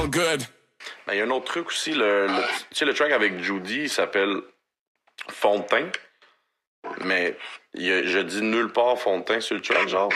good. Ben, il y a un autre truc aussi, tu sais, le track avec Judy, il s'appelle Fond de teint. Mais je dis nulle part fond de teint sur le track, genre.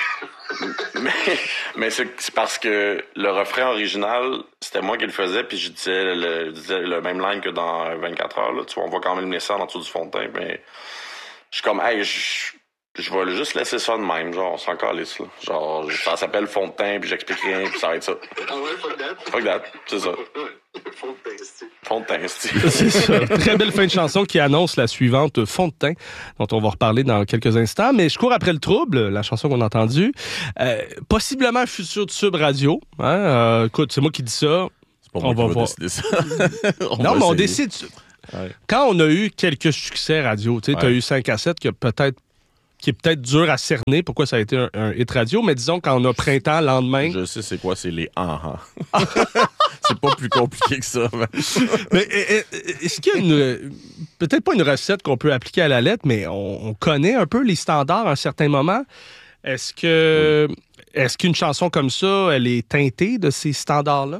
mais c'est parce que le refrain original, c'était moi qui le faisais, puis je disais le même line que dans 24 heures, là. Tu vois, on voit quand même le message en dessous du fond de teint, mais je suis comme, hey, je vais juste laisser ça de même, genre, on s'en calisse, là. Genre, ça s'appelle fond de teint, puis j'explique rien, puis ça va être ça. Ah ouais, fuck that? Fuck that, c'est ça. Fond de teint, c'est... Fond de teint, c'est... C'est ça. Très belle fin de chanson qui annonce la suivante, Fond de teint, dont on va reparler dans quelques instants. Mais je cours après le trouble, la chanson qu'on a entendue. Possiblement un futur tube radio. Hein? Écoute, c'est moi qui dis ça. C'est pas moi qui va décider ça. Non, mais on décide. Ouais. Quand on a eu quelques succès radio, tu sais, tu as eu 5 à 7 qui est peut-être dur à cerner pourquoi ça a été un hit radio, mais disons quand on a printemps, lendemain... Je sais c'est quoi, c'est les C'est pas plus compliqué que ça. Mais est-ce qu'il y a peut-être pas une recette qu'on peut appliquer à la lettre, mais on connaît un peu les standards à un certain moment. Est-ce qu'une chanson comme ça, elle est teintée de ces standards-là?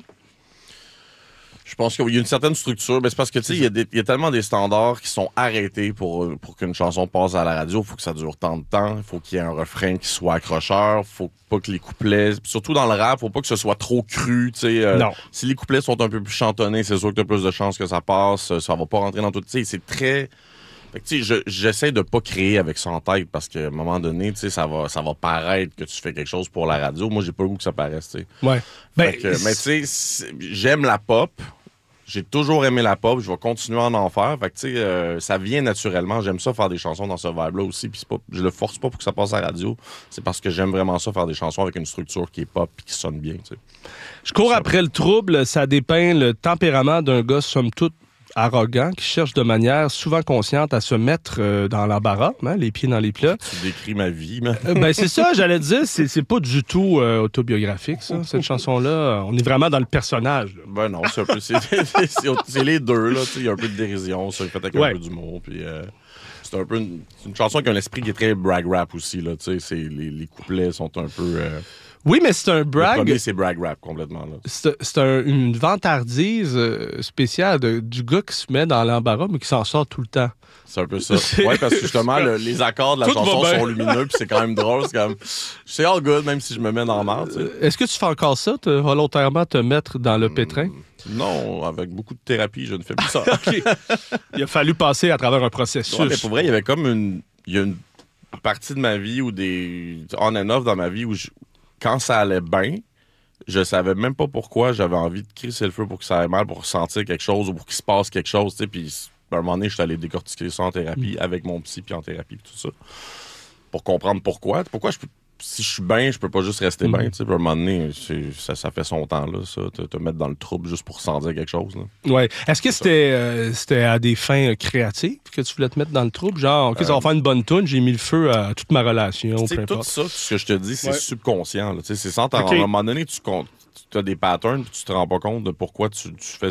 Je pense qu'il y a une certaine structure, mais c'est parce que tu sais, il y a tellement des standards qui sont arrêtés pour qu'une chanson passe à la radio. Il faut que ça dure tant de temps. Il faut qu'il y ait un refrain qui soit accrocheur. Il faut pas que les couplets, surtout dans le rap, faut pas que ce soit trop cru. Non. Si les couplets sont un peu plus chantonnés, c'est sûr que tu as plus de chances que ça passe. Ça va pas rentrer dans tout. C'est très. Fait que, tu sais, j'essaie de pas créer avec ça en tête parce qu'à un moment donné, tu sais, ça va paraître que tu fais quelque chose pour la radio. Moi, j'ai pas le goût que ça paraisse, tu sais. Ouais. Mais tu sais, j'aime la pop. J'ai toujours aimé la pop. Je vais continuer à en faire. Fait que, tu sais, ça vient naturellement. J'aime ça faire des chansons dans ce vibe-là aussi. Puis je le force pas pour que ça passe à la radio. C'est parce que j'aime vraiment ça faire des chansons avec une structure qui est pop et qui sonne bien, tu sais. Je cours après le trouble. Ça dépeint le tempérament d'un gars, somme toute, arrogant, qui cherche de manière souvent consciente à se mettre dans l'embarras, hein, les pieds dans les plats. Tu décris ma vie, man. Ben c'est ça, j'allais te dire, c'est pas du tout autobiographique, ça, cette chanson-là. On est vraiment dans le personnage. Là. Ben non, c'est un peu... C'est les deux, là. Il y a un peu de dérision, ça, fait avec un peu d'humour, puis... c'est un peu une chanson qui a un esprit qui est très brag rap aussi, là. Tu sais, les couplets sont un peu... Oui, mais c'est un brag. Le premier, c'est brag rap complètement. Là. C'est une vantardise spéciale du gars qui se met dans l'embarras, mais qui s'en sort tout le temps. C'est un peu ça. Oui, parce que justement, les accords de la chanson sont lumineux, puis c'est quand même drôle. C'est all good, même si je me mets dans la merde. Est-ce que tu fais encore ça, volontairement te mettre dans le pétrin? Non, avec beaucoup de thérapie, je ne fais plus ça. Okay. Il a fallu passer à travers un processus. Ouais, mais pour vrai, il y avait comme il y a une partie de ma vie ou des on and off dans ma vie où quand ça allait bien, je savais même pas pourquoi j'avais envie de crisser le feu pour que ça aille mal, pour ressentir quelque chose ou pour qu'il se passe quelque chose, tu sais. Puis à un moment donné, je suis allé décortiquer ça en thérapie avec mon psy, puis en thérapie, puis tout ça, pour comprendre pourquoi. Pourquoi si je suis bien, je peux pas juste rester bien, tu sais. Puis à un moment donné, ça fait son temps, là, ça, te mettre dans le trouble juste pour sentir quelque chose, là. Ouais. Est-ce que c'était à des fins créatives que tu voulais te mettre dans le trouble? Genre, OK, ça va faire une bonne toune, j'ai mis le feu à toute ma relation, peu importe. Tout ça, ce que je te dis, c'est subconscient, là. Tu sais, c'est sans t'en rendre. À un moment donné, tu as des patterns, puis tu te rends pas compte de pourquoi tu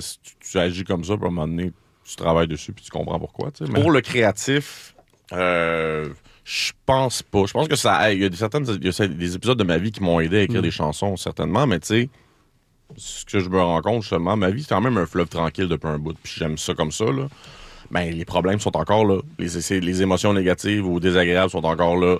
agis comme ça, puis à un moment donné, tu travailles dessus, puis tu comprends pourquoi, tu sais. Pour le créatif, je pense pas. Je pense que ça aide. Il y a des épisodes de ma vie qui m'ont aidé à écrire des chansons, certainement, mais tu sais, ce que je me rends compte, justement, ma vie, c'est quand même un fleuve tranquille depuis un bout, puis j'aime ça comme ça, là. Ben, les problèmes sont encore là. Les émotions négatives ou désagréables sont encore là.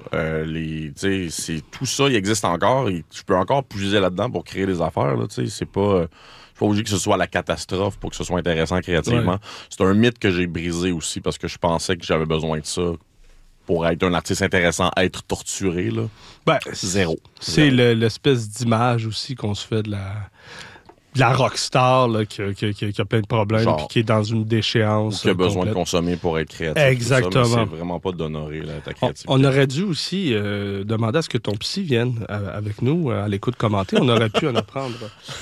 Tout ça, il existe encore. Et je peux encore puiser là-dedans pour créer des affaires, là, tu sais. C'est pas... Je suis pas obligé que ce soit la catastrophe pour que ce soit intéressant créativement. Ouais. C'est un mythe que j'ai brisé aussi parce que je pensais que j'avais besoin de ça pour être un artiste intéressant, être torturé, là. Ben, zéro. C'est l'espèce d'image aussi qu'on se fait de la rockstar là, qui a plein de problèmes et qui est dans une déchéance. Qui a besoin de consommer pour être créatif. Exactement. Ça, c'est vraiment pas d'honorer ta créativité. On aurait dû aussi demander à ce que ton psy vienne avec nous à l'écoute commenter. On aurait pu en apprendre.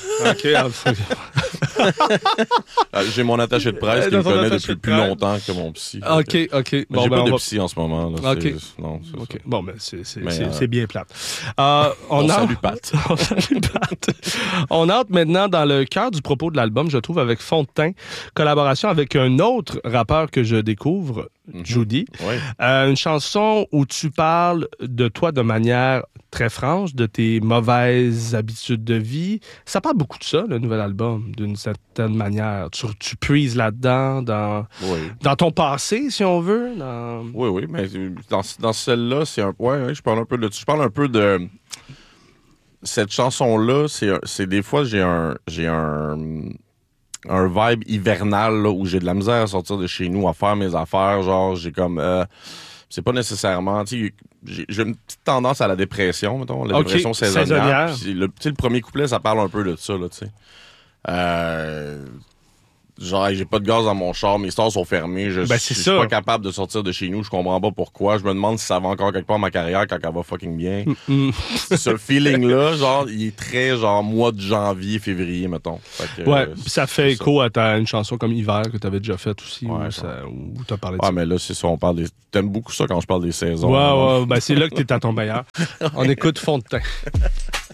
J'ai mon attaché de presse qui me connaît depuis plus longtemps que mon psy. OK. J'ai pas de psy en ce moment. Là. OK. Non, OK. Bon, ben, c'est bien plate. On salue Pat. On entre maintenant dans le cœur du propos de l'album, je trouve, avec Fond de teint, collaboration avec un autre rappeur que je découvre, Judy. Oui. Une chanson où tu parles de toi de manière très franche, de tes mauvaises habitudes de vie. Ça parle beaucoup de ça, le nouvel album, d'une certaine manière. Tu puises là-dedans, dans ton passé, si on veut. Oui, mais dans celle-là, c'est un... Ouais, je parle un peu de... Je parle un peu de... Cette chanson-là, c'est des fois, j'ai un vibe hivernal là, où j'ai de la misère à sortir de chez nous, à faire mes affaires. Genre, j'ai comme... c'est pas nécessairement... J'ai une petite tendance à la dépression, mettons. La dépression saisonnière. Puis le premier couplet, ça parle un peu de ça, là, tu sais. Genre, j'ai pas de gaz dans mon char, mes stores sont fermés, je suis pas capable de sortir de chez nous, je comprends pas pourquoi. Je me demande si ça va encore quelque part ma carrière quand elle va fucking bien. Ce feeling-là, genre, il est très, genre, mois de janvier, février, mettons. Ça fait écho à une chanson comme Hiver que t'avais déjà faite aussi, où t'as parlé de ça. Mais là, c'est ça, on parle des... T'aimes beaucoup ça quand je parle des saisons. Ouais, c'est là que t'es à ton meilleur. On écoute Fond de teint.